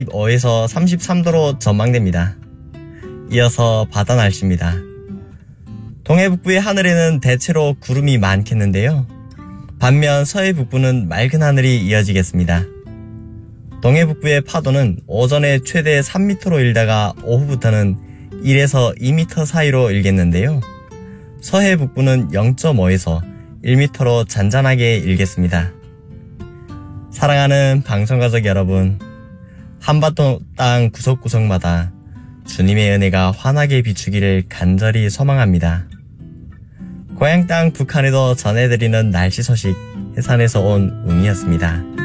35에서 33도로 전망됩니다. 이어서 바다 날씨입니다. 동해 북부의 하늘에는 대체로 구름이 많겠는데요. 반면 서해 북부는 맑은 하늘이 이어지겠습니다. 동해 북부의 파도는 오전에 최대 3m로 일다가 오후부터는 1에서 2m 사이로 일겠는데요. 서해 북부는 0.5에서 1m로 잔잔하게 일겠습니다. 사랑하는 방송가족 여러분, 한반도 땅 구석구석마다 주님의 은혜가 환하게 비추기를 간절히 소망합니다. 고향 땅 북한에도 전해드리는 날씨 소식 해산에서 온 웅이었습니다.